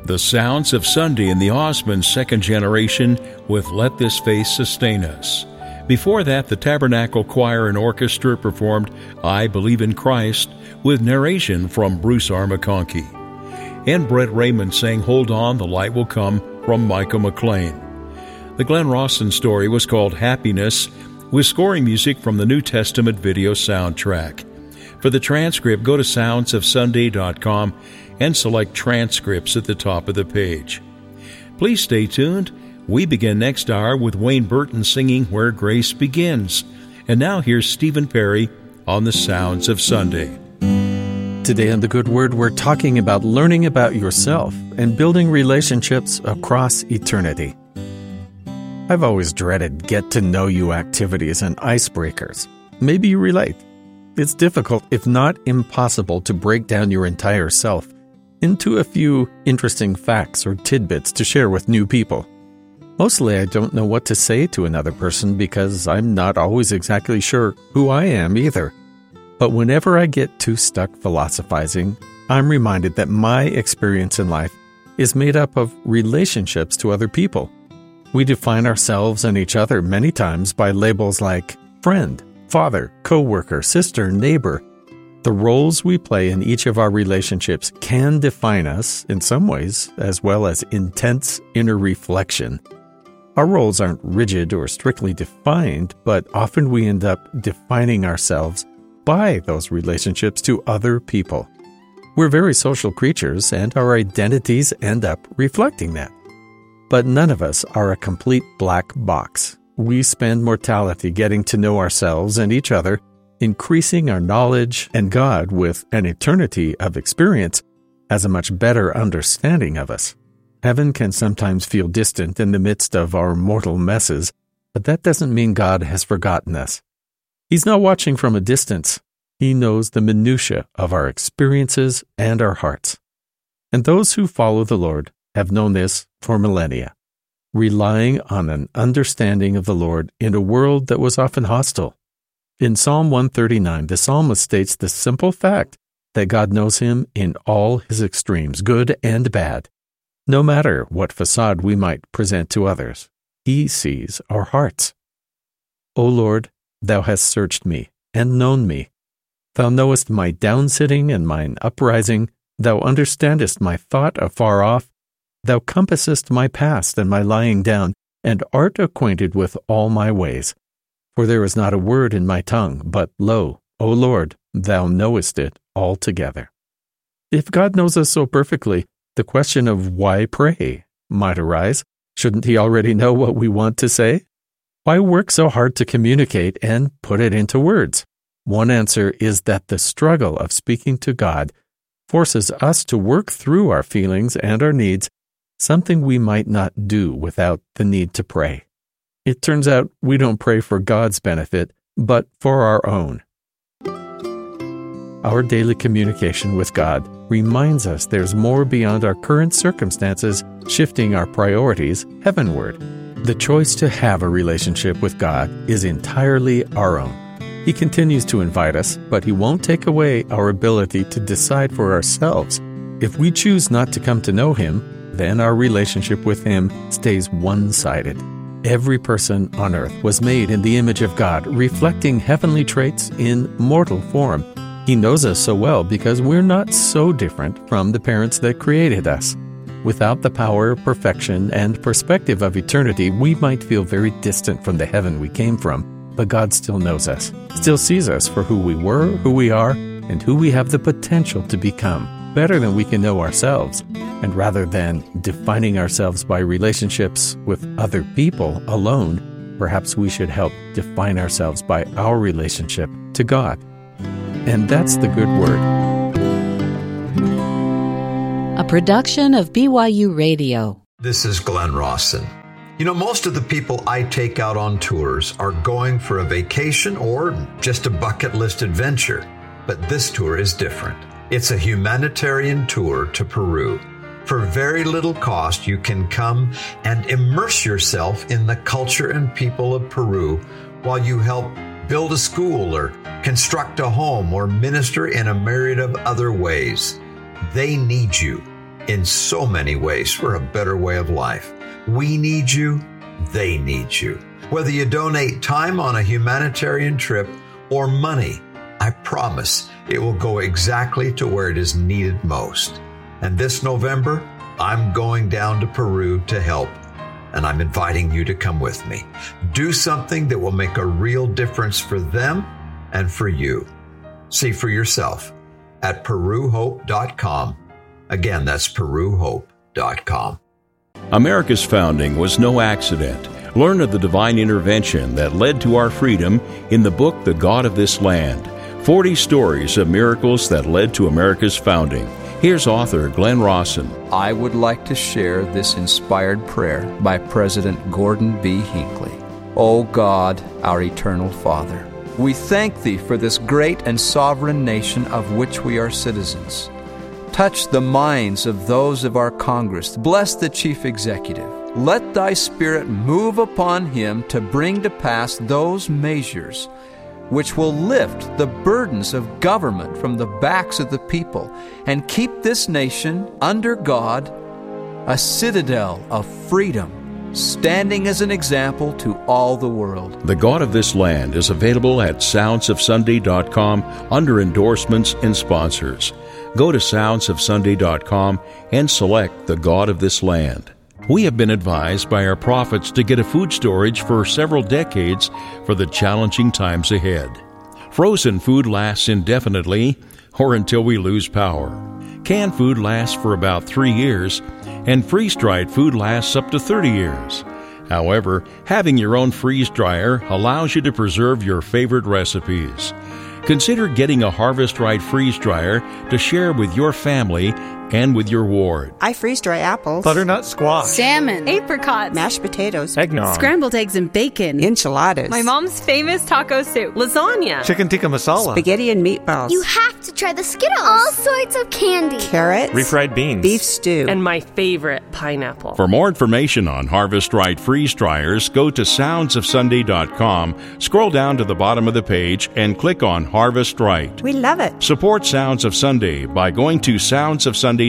The Sounds of Sunday in the Osmond Second Generation with Let This Faith Sustain Us. Before that, the Tabernacle Choir and Orchestra performed I Believe in Christ with narration from Bruce R. McConkie. And Brett Raymond sang Hold On, the Light Will Come from Michael McLean. The Glenn Rawson story was called Happiness, with scoring music from the New Testament video soundtrack. For the transcript, go to soundsofsunday.com and select transcripts at the top of the page. Please stay tuned. We begin next hour with Wayne Burton singing Where Grace Begins. And now here's Stephen Perry on the Sounds of Sunday. Today on The Good Word, we're talking about learning about yourself and building relationships across eternity. I've always dreaded get-to-know-you activities and icebreakers. Maybe you relate. It's difficult, if not impossible, to break down your entire self into a few interesting facts or tidbits to share with new people. Mostly I don't know what to say to another person because I'm not always exactly sure who I am either. But whenever I get too stuck philosophizing, I'm reminded that my experience in life is made up of relationships to other people. We define ourselves and each other many times by labels like friend, father, co-worker, sister, neighbor. The roles we play in each of our relationships can define us in some ways, as well as intense inner reflection. Our roles aren't rigid or strictly defined, but often we end up defining ourselves by those relationships to other people. We're very social creatures, and our identities end up reflecting that. But none of us are a complete black box. We spend mortality getting to know ourselves and each other, increasing our knowledge, and God, with an eternity of experience, has a much better understanding of us. Heaven can sometimes feel distant in the midst of our mortal messes, but that doesn't mean God has forgotten us. He's not watching from a distance. He knows the minutiae of our experiences and our hearts. And those who follow the Lord have known this for millennia, relying on an understanding of the Lord in a world that was often hostile. In Psalm 139, the psalmist states the simple fact that God knows him in all his extremes, good and bad. No matter what facade we might present to others, he sees our hearts. O Lord, thou hast searched me and known me. Thou knowest my downsitting and mine uprising. Thou understandest my thought afar off. Thou compassest my past and my lying down, and art acquainted with all my ways. For there is not a word in my tongue, but lo, O Lord, thou knowest it altogether. If God knows us so perfectly, the question of why pray might arise. Shouldn't he already know what we want to say? Why work so hard to communicate and put it into words? One answer is that the struggle of speaking to God forces us to work through our feelings and our needs, something we might not do without the need to pray. It turns out we don't pray for God's benefit, but for our own. Our daily communication with God reminds us there's more beyond our current circumstances, shifting our priorities heavenward. The choice to have a relationship with God is entirely our own. He continues to invite us, but he won't take away our ability to decide for ourselves. If we choose not to come to know him, then our relationship with him stays one-sided. Every person on earth was made in the image of God, reflecting heavenly traits in mortal form. He knows us so well because we're not so different from the parents that created us. Without the power, perfection, and perspective of eternity, we might feel very distant from the heaven we came from, but God still knows us, still sees us for who we were, who we are, and who we have the potential to become, better than we can know ourselves. And rather than defining ourselves by relationships with other people alone, perhaps we should help define ourselves by our relationship to God. And that's the good word. A production of BYU Radio. This is Glenn Rawson. You know, most of the people I take out on tours are going for a vacation or just a bucket list adventure. But this tour is different. It's a humanitarian tour to Peru. For very little cost, you can come and immerse yourself in the culture and people of Peru while you help build a school or construct a home or minister in a myriad of other ways. They need you. in so many ways for a better way of life. We need you. They need you. Whether you donate time on a humanitarian trip or money, I promise it will go exactly to where it is needed most. And this November, I'm going down to Peru to help, and I'm inviting you to come with me. Do something that will make a real difference for them and for you. See for yourself at peruhope.com. Again, that's peruhope.com. America's founding was no accident. Learn of the divine intervention that led to our freedom in the book The God of This Land. 40 stories of miracles that led to America's founding. Here's author Glenn Rawson. I would like to share this inspired prayer by President Gordon B. Hinckley. O God, our eternal Father, we thank Thee for this great and sovereign nation of which we are citizens. Touch the minds of those of our Congress. Bless the Chief Executive. Let Thy Spirit move upon him to bring to pass those measures which will lift the burdens of government from the backs of the people and keep this nation under God, a citadel of freedom, standing as an example to all the world. The God of This Land is available at soundsofsunday.com under endorsements and sponsors. Go to soundsofsunday.com and select The God of This Land. We have been advised by our prophets to get a food storage for several decades for the challenging times ahead. Frozen food lasts indefinitely or until we lose power. Canned food lasts for about 3 years, and freeze-dried food lasts up to 30 years. However, having your own freeze dryer allows you to preserve your favorite recipes. Consider getting a Harvest Right freeze dryer to share with your family and with your ward. I freeze dry apples, butternut squash, salmon, apricots, mashed potatoes, eggnog, scrambled eggs and bacon, enchiladas, my mom's famous taco soup, lasagna, chicken tikka masala, spaghetti and meatballs. You have to try the Skittles. All sorts of candy. Carrots, refried beans, beef stew, and my favorite, pineapple. For more information on Harvest Right freeze dryers, go to soundsofsunday.com, scroll down to the bottom of the page, and click on Harvest Right. We love it. Support Sounds of Sunday by going to soundsofsunday.com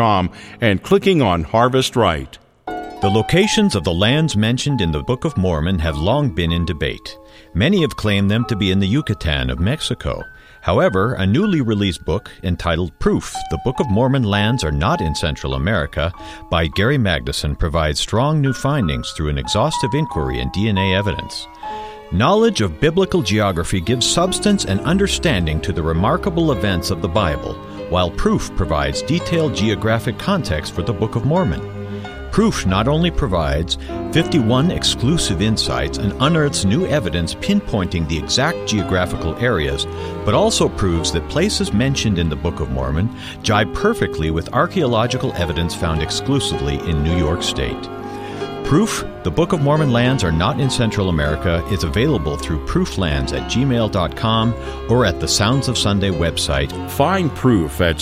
and clicking on Harvest Right. The locations of the lands mentioned in the Book of Mormon have long been in debate. Many have claimed them to be in the Yucatan of Mexico. However, a newly released book entitled Proof, The Book of Mormon Lands Are Not in Central America by Gary Magnuson provides strong new findings through an exhaustive inquiry and DNA evidence. Knowledge of biblical geography gives substance and understanding to the remarkable events of the Bible, while Proof provides detailed geographic context for the Book of Mormon. Proof not only provides 51 exclusive insights and unearths new evidence pinpointing the exact geographical areas, but also proves that places mentioned in the Book of Mormon jibe perfectly with archaeological evidence found exclusively in New York State. Proof, The Book of Mormon Lands Are Not in Central America is available through prooflands@gmail.com or at the Sounds of Sunday website. Find Proof at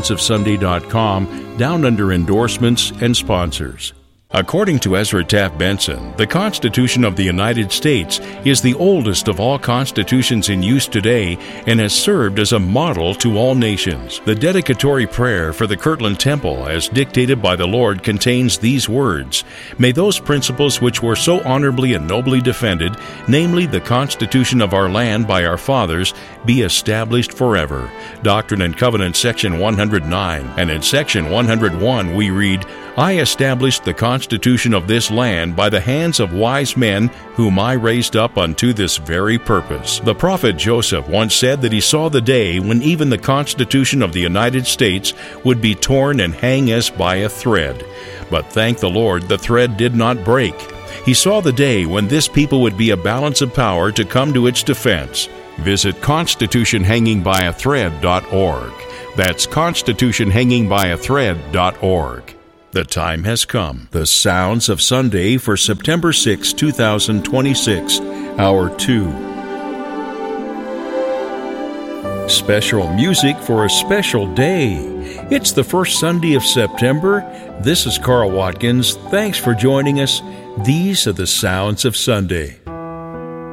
soundsofsunday.com down under endorsements and sponsors. According to Ezra Taft Benson, the Constitution of the United States is the oldest of all constitutions in use today and has served as a model to all nations. The dedicatory prayer for the Kirtland Temple, as dictated by the Lord, contains these words: "May those principles which were so honorably and nobly defended, namely the Constitution of our land by our fathers, be established forever." Doctrine and Covenants, section 109. And in section 101 we read, "I established the Constitution of this land by the hands of wise men whom I raised up unto this very purpose." The prophet Joseph once said that he saw the day when even the Constitution of the United States would be torn and hang as by a thread. But thank the Lord, the thread did not break. He saw the day when this people would be a balance of power to come to its defense. Visit constitutionhangingbyAthread.org. That's constitutionhangingbyAthread.org. The time has come. The Sounds of Sunday for September 6, 2026, Hour 2. Special music for a special day. It's the first Sunday of September. This is Carl Watkins. Thanks for joining us. These are the Sounds of Sunday.